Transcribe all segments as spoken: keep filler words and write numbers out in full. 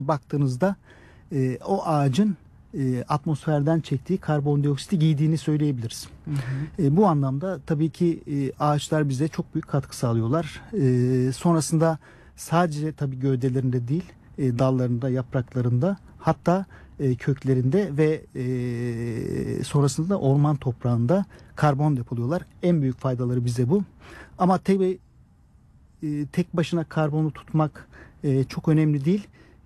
baktığınızda e, o ağacın e, atmosferden çektiği karbondioksiti giydiğini söyleyebiliriz. Hı hı. E, bu anlamda tabii ki e, ağaçlar bize çok büyük katkı sağlıyorlar. E, sonrasında sadece tabii gövdelerinde değil, e, dallarında, yapraklarında, hatta e, köklerinde ve e, sonrasında orman toprağında karbon depoluyorlar. En büyük faydaları bize bu. Ama tabii e, tek başına karbonu tutmak e, çok önemli değil.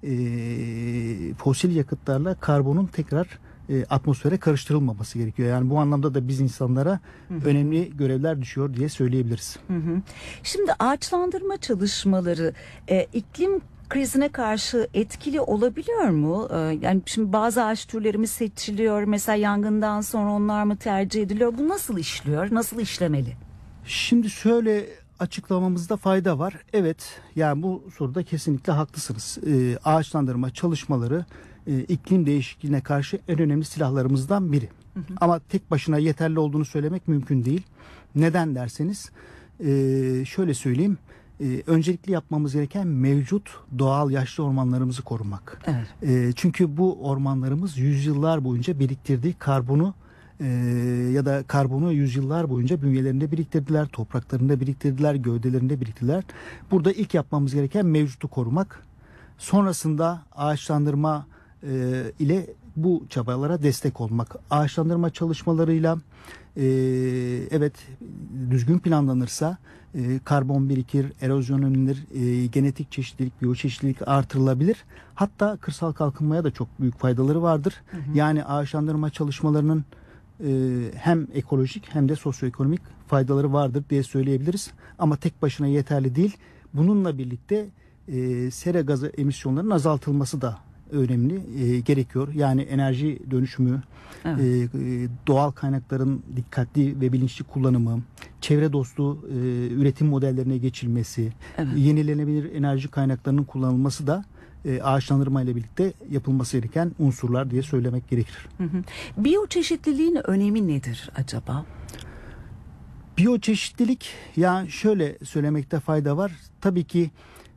E, fosil yakıtlarla karbonun tekrar e, atmosfere karıştırılmaması gerekiyor. Yani bu anlamda da biz insanlara hı hı. önemli görevler düşüyor diye söyleyebiliriz. Hı hı. Şimdi ağaçlandırma çalışmaları e, iklim krizine karşı etkili olabiliyor mu? Ee, yani şimdi bazı ağaç türlerimiz seçiliyor. Mesela yangından sonra onlar mı tercih ediliyor? Bu nasıl işliyor? Nasıl işlemeli? Şimdi şöyle açıklamamızda fayda var. Evet, yani bu soruda kesinlikle haklısınız. Ee, ağaçlandırma çalışmaları e, iklim değişikliğine karşı en önemli silahlarımızdan biri. Hı hı. Ama tek başına yeterli olduğunu söylemek mümkün değil. Neden derseniz e, şöyle söyleyeyim. Ee, öncelikli yapmamız gereken mevcut doğal yaşlı ormanlarımızı korumak. Evet. Ee, çünkü bu ormanlarımız yüzyıllar boyunca biriktirdiği karbonu e, ya da karbonu yüzyıllar boyunca bünyelerinde biriktirdiler, topraklarında biriktirdiler, gövdelerinde biriktirdiler. Burada ilk yapmamız gereken mevcutu korumak. Sonrasında ağaçlandırma e, ile bu çabalara destek olmak. Ağaçlandırma çalışmalarıyla e, evet düzgün planlanırsa e, karbon birikir, erozyon önlenir, e, genetik çeşitlilik, biyoçeşitlilik artırılabilir. Hatta kırsal kalkınmaya da çok büyük faydaları vardır. Hı hı. Yani ağaçlandırma çalışmalarının e, hem ekolojik hem de sosyoekonomik faydaları vardır diye söyleyebiliriz. Ama tek başına yeterli değil. Bununla birlikte e, sera gazı emisyonlarının azaltılması da önemli, e, gerekiyor. Yani enerji dönüşümü, evet. e, doğal kaynakların dikkatli ve bilinçli kullanımı, çevre dostu e, üretim modellerine geçilmesi, evet. yenilenebilir enerji kaynaklarının kullanılması da e, ağaçlandırma ile birlikte yapılması gereken unsurlar diye söylemek gerekir. Hı hı. Biyoçeşitliliğin önemi nedir acaba? Biyoçeşitlilik, yani şöyle söylemekte fayda var. Tabii ki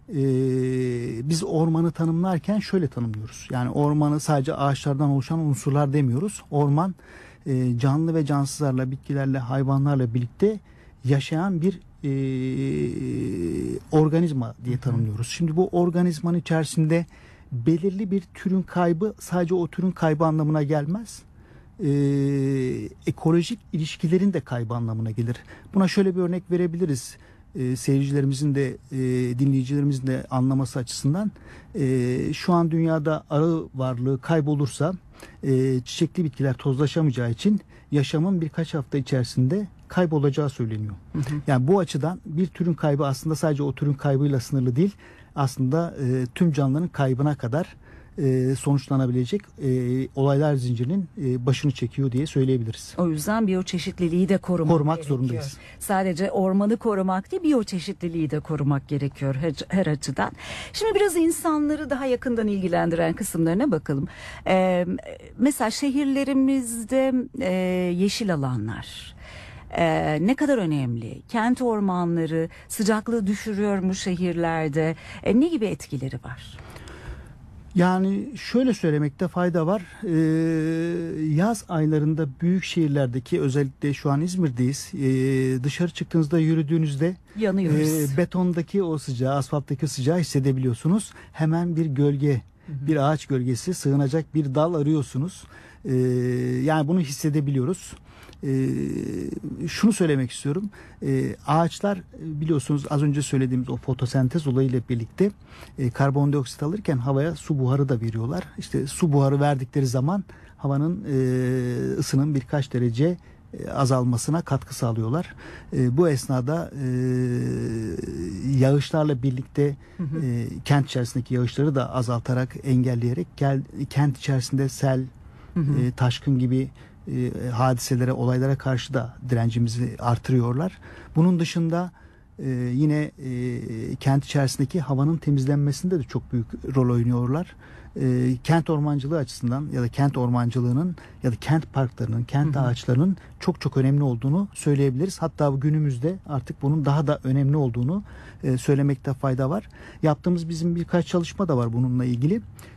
Ee, biz ormanı tanımlarken şöyle tanımlıyoruz. Yani ormanı sadece ağaçlardan oluşan unsurlar demiyoruz. Orman e, canlı ve cansızlarla, bitkilerle, hayvanlarla birlikte yaşayan bir e, organizma diye tanımlıyoruz. Şimdi bu organizmanın içerisinde belirli bir türün kaybı sadece o türün kaybı anlamına gelmez. Ee, ekolojik ilişkilerin de kaybı anlamına gelir. Buna şöyle bir örnek verebiliriz. E, seyircilerimizin de e, dinleyicilerimizin de anlaması açısından e, şu an dünyada arı varlığı kaybolursa e, çiçekli bitkiler tozlaşamayacağı için yaşamın birkaç hafta içerisinde kaybolacağı söyleniyor. Hı hı. Yani bu açıdan bir türün kaybı aslında sadece o türün kaybıyla sınırlı değil, aslında e, tüm canlıların kaybına kadar e, sonuçlanabilecek e, olaylar zincirinin e, başını çekiyor diye söyleyebiliriz. O yüzden biyoçeşitliliği de korumak, korumak gerekiyor. zorundayız. Sadece ormanı korumak değil, biyoçeşitliliği de korumak gerekiyor her, her açıdan. Şimdi biraz insanları daha yakından ilgilendiren kısımlarına bakalım. Ee, mesela şehirlerimizde e, yeşil alanlar Ee, ne kadar önemli? Kent ormanları sıcaklığı düşürüyor mu şehirlerde? Ee, ne gibi etkileri var? Yani şöyle söylemekte fayda var. Ee, yaz aylarında büyük şehirlerdeki, özellikle şu an İzmir'deyiz. Ee, dışarı çıktığınızda, yürüdüğünüzde yanıyoruz. E, betondaki o sıcağı, asfalttaki sıcağı hissedebiliyorsunuz. Hemen bir gölge, hı hı. bir ağaç gölgesi, sığınacak bir dal arıyorsunuz. Ee, yani bunu hissedebiliyoruz. Ee, şunu söylemek istiyorum. Ee, ağaçlar biliyorsunuz az önce söylediğimiz o fotosentez olayıyla birlikte e, karbondioksit alırken havaya su buharı da veriyorlar. İşte su buharı verdikleri zaman havanın e, ısının birkaç derece e, azalmasına katkı sağlıyorlar. E, bu esnada e, yağışlarla birlikte hı hı. E, kent içerisindeki yağışları da azaltarak, engelleyerek gel, kent içerisinde sel, hı hı. E, taşkın gibi e, hadiselere, olaylara karşı da direncimizi artırıyorlar. Bunun dışında e, yine e, kent içerisindeki havanın temizlenmesinde de çok büyük rol oynuyorlar. E, kent ormancılığı açısından ya da kent ormancılığının ya da kent parklarının, kent Hı hı. ağaçlarının çok çok önemli olduğunu söyleyebiliriz. Hatta bu günümüzde artık bunun daha da önemli olduğunu e, söylemekte fayda var. Yaptığımız bizim birkaç çalışma da var bununla ilgili.